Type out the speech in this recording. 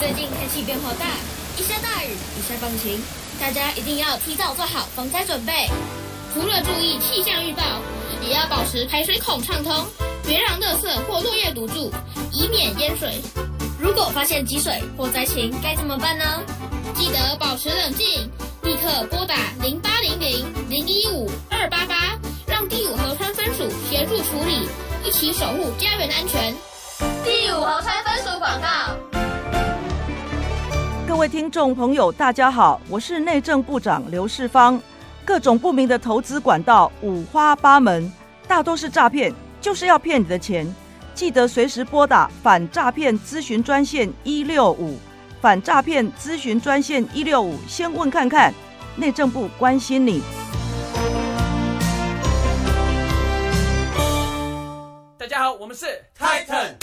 最近天气变化大，一下大雨，一下放晴，大家一定要提早做好防灾准备。除了注意气象预报，也要保持排水孔畅通，别让垃圾或落叶堵住，以免淹水。如果发现积水或灾情，该怎么办呢？记得保持冷静，立刻拨打0800-015-288，让第五河川分署协助处理，一起守护家园安全。第五河川分署广告。 各位听众朋友大家好，我是内政部长刘世芳。各种不明的投资管道五花八门，大多是诈骗，就是要骗你的钱。记得随时拨打反诈骗咨询专线165，反诈骗咨询专线165，先问看看，内政部关心你。 大家好，我们是 Titan。